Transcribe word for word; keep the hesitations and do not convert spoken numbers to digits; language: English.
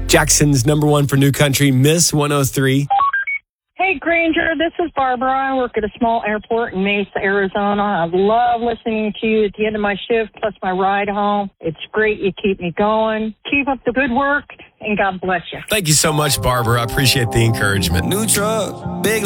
Jackson's number one for New Country, Miss one oh three. Hey, Granger, this is Barbara. I work at a small airport in Mesa, Arizona. I love listening to you at the end of my shift, plus my ride home. It's great. You keep me going. Keep up the good work, and God bless you. Thank you so much, Barbara. I appreciate the encouragement. New truck, big